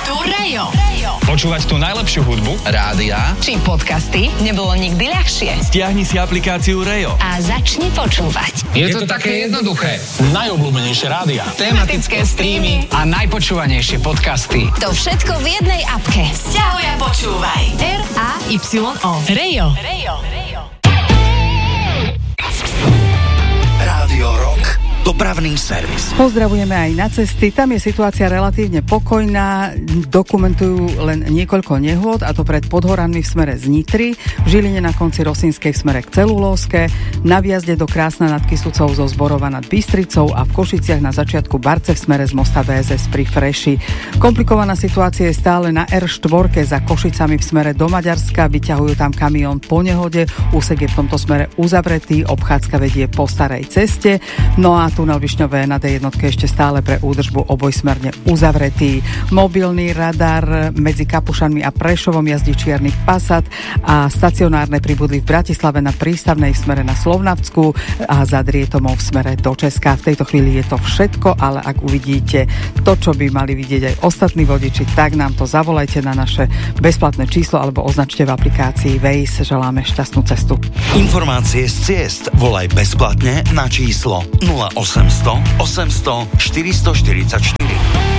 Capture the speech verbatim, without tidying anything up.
Tu Rejo. Počúvať tú najlepšiu hudbu, rádia či podcasty nebolo nikdy ľahšie. stiahni si aplikáciu Rejo A začni počúvať. Je to také jednoduché. Najobľúbenejšie rádia, Tematické streamy A najpočúvanejšie podcasty. To všetko v jednej apke. Sťahuj a počúvaj. R A Y O. Rejo. Rejo. Rádio Rock. Dopravný servis. Pozdravujeme aj na cesty. Tam je situácia relatívne pokojná. Dokumentujú len niekoľko nehôd, a to pred Podhoranmi v smere z Nitry, v Žiline na konci Rosínskej v smere k Celulóske, na vjazde do Krásna nad Kysucou zo Zborova nad Bystricou a v Košiciach na začiatku Barce v smere z mosta bé es es pri Freši. Komplikovaná situácia je stále na er štyri za Košicami v smere do Maďarska. Vyťahujú tam kamión po nehode. Úsek je v tomto smere uzavretý. Obchádzka vedie po starej ceste. No a tunel Višňové na dé jedna ešte stále pre údržbu obojsmerne uzavretý. Mobilný radar medzi Kapušanmi a Prešovom jazdí čierny Passat a stacionárne pribudli v Bratislave na Prístavnej v smere na Slovnavsku a za Drietomou v smere do Česka. V tejto chvíli je to všetko, ale ak uvidíte to, čo by mali vidieť aj ostatní vodiči, tak nám to zavolajte na naše bezplatné číslo alebo označte v aplikácii Waze. Želáme šťastnú cestu. Informácie z ciest volaj bezplatne na číslo nula osemsto osemsto štyristoštyridsaťštyri.